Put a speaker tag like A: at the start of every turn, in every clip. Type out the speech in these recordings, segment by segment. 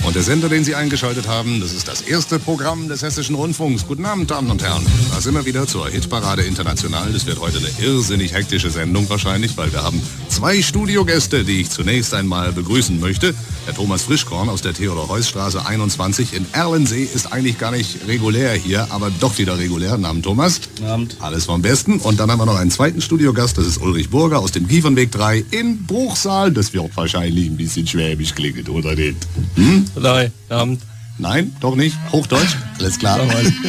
A: Und der Sender, den Sie eingeschaltet haben, das ist das erste Programm des Hessischen Rundfunks. Guten Abend, Damen und Herren. Da sind wir wieder zur Hitparade International. Das wird heute eine irrsinnig hektische Sendung wahrscheinlich, weil wir haben 2 Studiogäste, die ich zunächst einmal begrüßen möchte. Der Thomas Frischkorn aus der Theodor-Heuss-Straße 21 in Erlensee ist eigentlich gar nicht regulär hier, aber doch wieder regulär. Guten Abend, Thomas.
B: Guten Abend.
A: Alles vom Besten. Und dann haben wir noch einen zweiten Studiogast, das ist Ulrich Burger aus dem Kiefernweg 3 in Bruchsal. Das wird wahrscheinlich ein bisschen schwäbisch klingen, oder nicht? Hm?
B: Nein, Abend.
A: Nein, doch nicht. Hochdeutsch? Alles klar.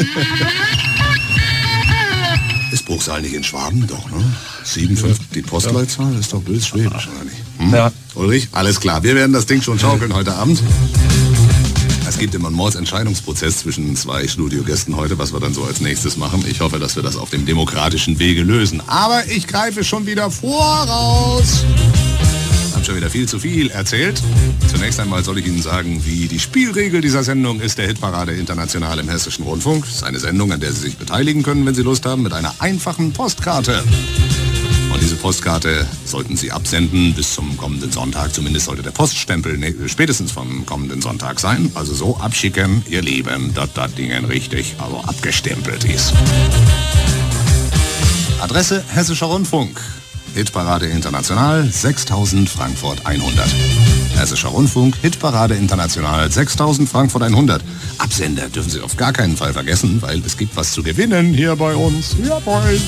A: Ist Bruchsal nicht in Schwaben? Doch, ne? 7,5. Die Postleitzahl ist doch bös Schwäbisch, oder nicht? Hm?
B: Ja.
A: Ulrich, alles klar. Wir werden das Ding schon schaukeln heute Abend. Es gibt immer einen Mordsentscheidungsprozess zwischen 2 Studiogästen heute, was wir dann so als nächstes machen. Ich hoffe, dass wir das auf dem demokratischen Wege lösen. Aber ich greife schon wieder voraus. Ich habe schon wieder viel zu viel erzählt. Zunächst einmal soll ich Ihnen sagen, wie die Spielregel dieser Sendung ist, der Hitparade International im Hessischen Rundfunk. Das ist eine Sendung, an der Sie sich beteiligen können, wenn Sie Lust haben, mit einer einfachen Postkarte. Und diese Postkarte sollten Sie absenden bis zum kommenden Sonntag. Zumindest sollte der Poststempel spätestens vom kommenden Sonntag sein. Also so abschicken, Ihr Lieben, dass das Ding richtig, also abgestempelt ist. Adresse Hessischer Rundfunk. Hitparade International 6000 Frankfurt 100. Hessischer Rundfunk, Hitparade International 6000 Frankfurt 100. Absender dürfen Sie auf gar keinen Fall vergessen, weil es gibt was zu gewinnen hier bei uns. Jawohl.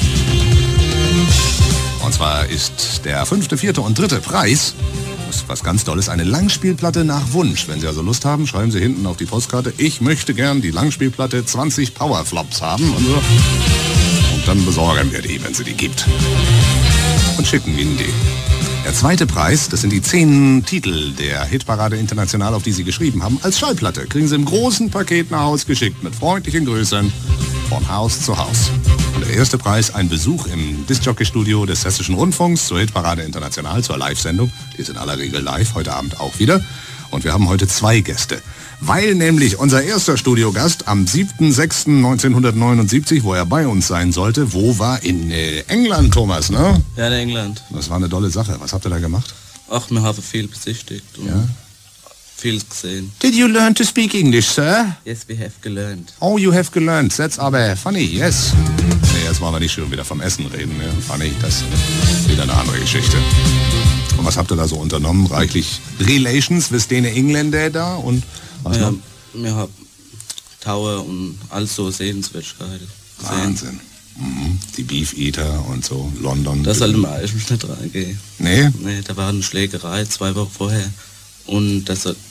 A: Und zwar ist der 5., 4. und 3. Preis, das ist was ganz Tolles, eine Langspielplatte nach Wunsch. Wenn Sie also Lust haben, schreiben Sie hinten auf die Postkarte, ich möchte gern die Langspielplatte 20 Powerflops haben. Und dann besorgen wir die, wenn sie die gibt. Und schicken Ihnen die. Der 2. Preis, das sind die 10 Titel der Hitparade International, auf die Sie geschrieben haben, als Schallplatte. Kriegen Sie im großen Paket nach Haus geschickt, mit freundlichen Grüßen von Haus zu Haus. Und der 1. Preis, ein Besuch im Discjockey-Studio des Hessischen Rundfunks zur Hitparade International, zur Live-Sendung. Die ist in aller Regel live, heute Abend auch wieder. Und wir haben heute 2 Gäste. Weil nämlich unser erster Studiogast am 7.6.1979, wo er bei uns sein sollte, wo war? In England, Thomas, ne?
B: Ja, in England.
A: Das war eine tolle Sache. Was habt ihr da gemacht?
B: Ach, wir haben viel besichtigt und vieles gesehen.
A: Did you learn to speak English, sir?
B: Yes, we have gelernt.
A: Oh, you have gelernt. That's aber funny, yes. Nee, jetzt wollen wir nicht schon wieder vom Essen reden. Ne? Funny, das ist wieder eine andere Geschichte. Und was habt ihr da so unternommen? Reichlich Relations, wisst ihr Engländer da? Und was
B: Ja,
A: noch?
B: wir haben Tower und all so Sehenswürdigkeiten gesehen.
A: Wahnsinn. Mhm. Die Beef Eater und so, London.
B: Da sollte man eigentlich nicht reingehen.
A: Nee?
B: Nee, da war eine Schlägerei 2 Wochen vorher. Und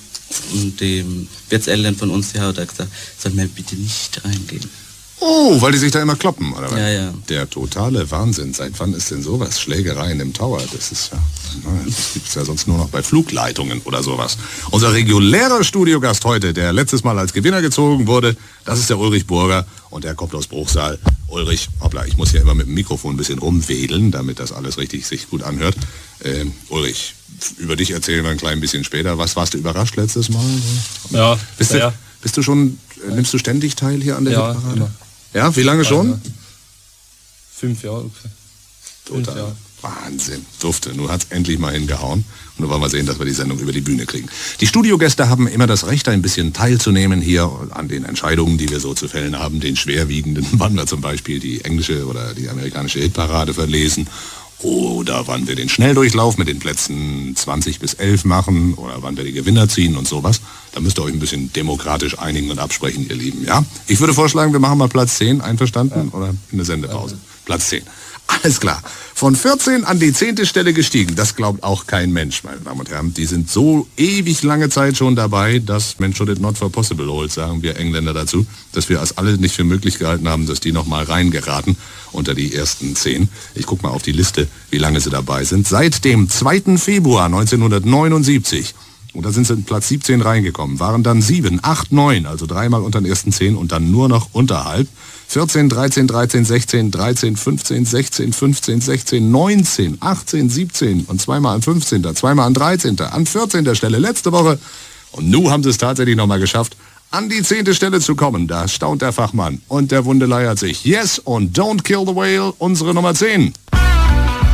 B: dem Wirtseltern von uns, die hat gesagt, soll man bitte nicht reingehen.
A: Oh, weil die sich da immer kloppen, oder was?
B: Ja, ja.
A: Der totale Wahnsinn. Seit wann ist denn sowas? Schlägereien im Tower, das ist ja... Das gibt es ja sonst nur noch bei Flugleitungen oder sowas. Unser regulärer Studiogast heute, der letztes Mal als Gewinner gezogen wurde, das ist der Ulrich Burger und der kommt aus Bruchsal. Ulrich, hoppla, ich muss hier immer mit dem Mikrofon ein bisschen rumwedeln, damit das alles richtig sich gut anhört. Ulrich, über dich erzählen wir ein klein bisschen später. Was warst du überrascht letztes Mal?
B: Ja,
A: Bist du schon, nimmst du ständig teil hier an der Hitparade?
B: Immer.
A: Ja, wie lange schon?
B: 5 Jahre.
A: Total.
B: 5 Jahre.
A: Wahnsinn, dufte. Nun hat's endlich mal hingehauen. Und nun wollen wir sehen, dass wir die Sendung über die Bühne kriegen. Die Studiogäste haben immer das Recht, ein bisschen teilzunehmen hier an den Entscheidungen, die wir so zu fällen haben, den schwerwiegenden, wann wir zum Beispiel die englische oder die amerikanische Hitparade verlesen oder wann wir den Schnelldurchlauf mit den Plätzen 20 bis 11 machen oder wann wir die Gewinner ziehen und sowas. Da müsst ihr euch ein bisschen demokratisch einigen und absprechen, ihr Lieben. Ja? Ich würde vorschlagen, wir machen mal Platz 10, einverstanden? Oder eine Sendepause? Platz 10. Alles klar. Von 14 an die 10. Stelle gestiegen. Das glaubt auch kein Mensch, meine Damen und Herren. Die sind so ewig lange Zeit schon dabei, dass man should it not for possible hold, sagen wir Engländer dazu, dass wir es alle nicht für möglich gehalten haben, dass die noch mal reingeraten unter die ersten 10. Ich gucke mal auf die Liste, wie lange sie dabei sind. Seit dem 2. Februar 1979. Und da sind sie in Platz 17 reingekommen. Waren dann 7, 8, 9, also 3-mal unter den ersten 10 und dann nur noch unterhalb. 14, 13, 13, 16, 13, 15, 16, 15, 16, 19, 18, 17 und 2-mal an 15., 2-mal an 13., an 14. Stelle letzte Woche. Und nun haben sie es tatsächlich nochmal geschafft, an die 10. Stelle zu kommen. Da staunt der Fachmann. Und der Wunde leiert sich. Yes und Don't Kill the Whale, unsere Nummer 10.